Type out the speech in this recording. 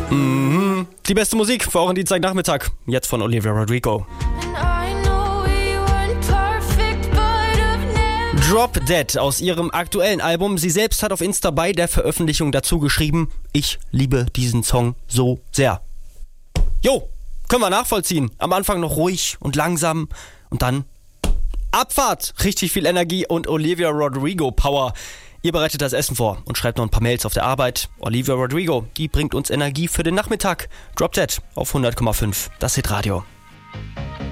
Die beste Musik für euren Dienstagnachmittag. Jetzt von Olivia Rodrigo. Drop Dead aus ihrem aktuellen Album. Sie selbst hat auf Insta bei der Veröffentlichung dazu geschrieben: Ich liebe diesen Song so sehr. Jo, können wir nachvollziehen. Am Anfang noch ruhig und langsam und dann Abfahrt. Richtig viel Energie und Olivia Rodrigo Power. Ihr bereitet das Essen vor und schreibt noch ein paar Mails auf der Arbeit. Olivia Rodrigo, die bringt uns Energie für den Nachmittag. Drop Dead auf 100,5, das Hitradio.